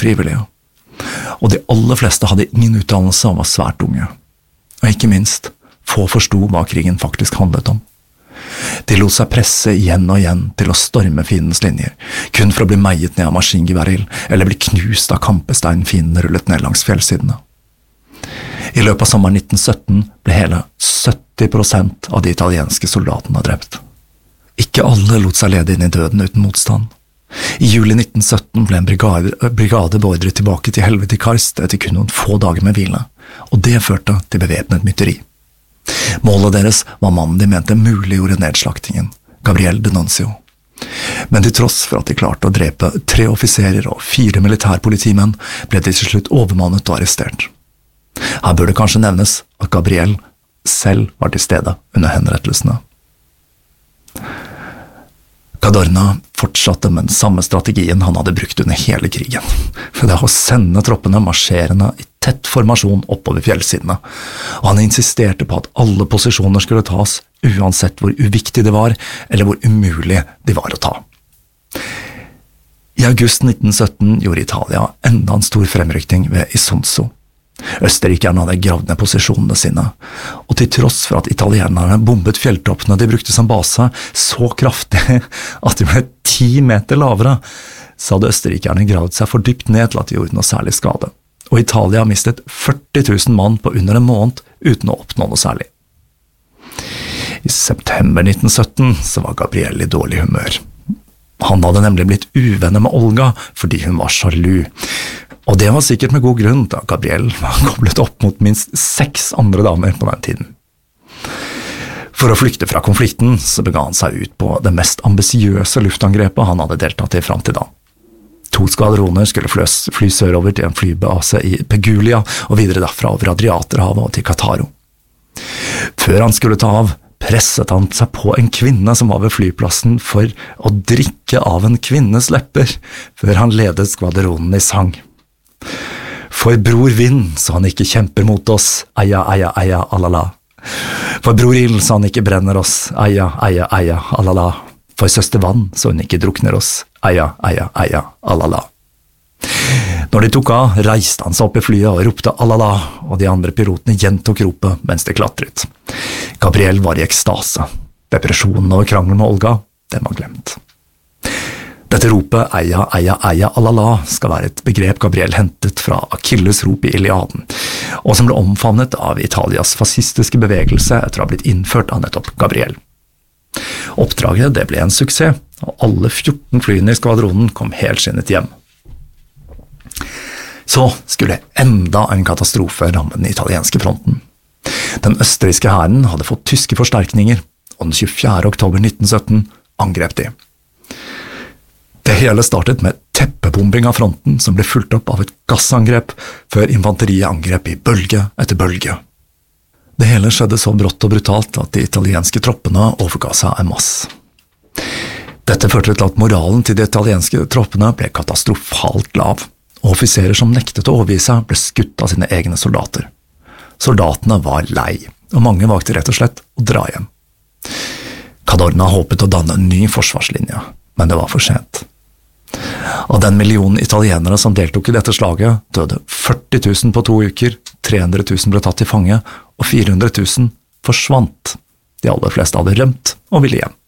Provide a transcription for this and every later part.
frivillige. Og de aller fleste hadde ingen utdannelse og var svært unge. Og ikke minst, få forsto hva krigen faktisk handlet om. De lot seg presse igjen og igjen til å storme fiendens linjer, kun for å bli meiet ned av maskingeværil, eller bli knust av kampestein fienden rullet ned langs fjellsidene. I løpet av sommeren 1917 ble hele 70% av de italienske soldatene drept. Ikke alle lot seg lede inn i døden uten motstand. I juli 1917 ble en brigade beordret tilbake til helvete i Karst etter kun noen få dager med hvile, og det førte til bevæpnet mytteri. Målet deres var mannen de mente muliggjorde nedslaktingen, Gabriel D'Annunzio. Men til tross for at de klarte å drepe 3 offiserer og 4 militærpolitimenn, ble de til slutt overmannet og arrestert. Her bør det kanskje nevnes at Gabriel selv var til stede under henrettelsene. Cadorna fortsatte med den samme strategien han hadde brukt under hele krigen, for det å sende troppene marsjerende i tett formasjon oppover fjellsidene, og han insisterte på at alle posisjoner skulle tas, uansett hvor uviktig det var, eller hvor umulig de var å ta. I august 1917 gjorde Italia enda en stor fremrykning ved Isonzo. Østerrikerne hadde gravd ned posisjonene sine, og til tross for at italienerne bombet fjelltoppene de brukte som base så kraftig at de ble 10 meter lavere, så hadde østerrikerne gravd seg for dypt ned til at de gjorde noe særlig skade, og Italia mistet 40 000 mann på under en måned uten å oppnå noe særlig. I september 1917 så var Gabriel i dårlig humør. Han hadde nemlig blitt uvenner med Olga fordi hun var sjalu. Og det var sikkert med god grunn, da Gabriel var koblet opp mot minst 6 andre damer på den tiden. For å flykte fra konflikten så bega han seg ut på det mest ambisiøse luftangrepet han hadde deltatt i fram til da. 2 skvadroner skulle fly sørover til en flybase i Pegulia, og videre derfra over Adriaterhavet og til Cattaro. Før han skulle ta av, presset han seg på en kvinne som var ved flyplassen for å drikke av en kvinnes lepper, før han ledet skvadronen i sang. For bror vind, så han ikke kjemper mot oss, eia, eia, eia, alala. For bror ild, så han ikke brenner oss, eia, eia, eia, alala. For søster vann, så hun ikke drukner oss, eia, eia, eia, alala. Når de tok av, reiste han seg opp i flyet og ropte alala, og de andre pilotene gjentok ropet mens de klatret. Gabriel var i ekstase. Depresjonen over krangelen med Olga, den var glemt. Dette ropet, eia, eia, eia, alala, skal være et begrep Gabriel hentet fra Achilles rop i Iliaden, og som ble omfavnet av Italias fascistiske bevegelse etter å ha blitt innført av nettopp Gabriel. Oppdraget det ble en suksess, og alle 14 flyene i skvadronen kom helskinnet hjem. Så skulle enda en katastrofe ramme den italienske fronten. Den østerrikske hæren hadde fått tyske forsterkninger, og den 24. oktober 1917 angrep de. Det hele startet med teppebombing av fronten som ble fulgt opp av et gassangrep før infanteriet angrep i bølge etter bølge. Det hele skjedde så brått og brutalt at de italienske troppene overga seg en masse. Dette førte til at moralen til de italienske troppene ble katastrofalt lav, og offiserer som nektet å overgi seg ble skutt av sine egne soldater. Soldatene var lei, og mange valgte rett og slett å dra hjem. Cadorna håpet å danne en ny forsvarslinje, men det var for sent. Av den millionen italienere som deltok i dette slaget, døde 40 000 på 2 uker, 300 000 ble tatt til fange, og 400 000 forsvant. De aller fleste hadde rømt og ville hjem.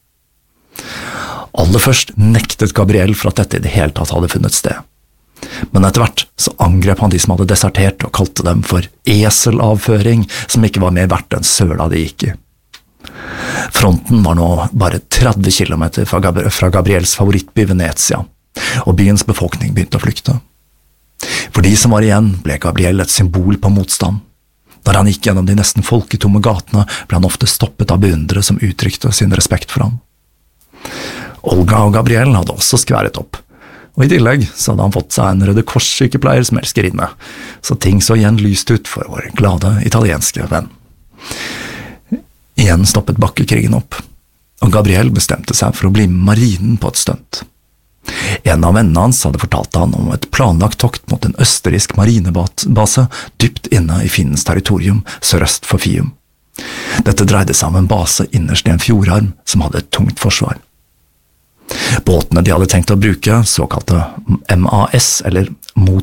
Aller først nektet Gabriel for at dette i det hele tatt hadde funnet sted. Men etter hvert så angrep han de som hadde desertert og kalte dem for eselavføring, som ikke var mer verdt enn søla de gikk i. Fronten var nå bare 30 kilometer fra Gabriels favorittby Venezia, og byens befolkning begynte å flykte. For de som var igjen ble Gabriel et symbol på motstand. Når han gikk gjennom de nesten folketomme gatene, ble han ofte stoppet av beundrere som uttrykte sin respekt for ham. Olga og Gabriel hadde også skværet opp, og i tillegg så hadde han fått seg en Røde Kors-sykepleier som elskerinne, så ting så igjen lyst ut for vår glade italienske venn. Igjen stoppet bakkekrigen opp, og Gabriel bestemte seg for å bli med marinen på et stunt. En av vennene hans hadde fortalt han om et planlagt tokt mot en østerriksk marinebase dypt inne i fiendens territorium sørøst for Fium. Dette dreide seg om en base innerst i en fjordarm som hadde et tungt forsvar. Båtene de hadde tenkt å bruke, såkalte MAS, eller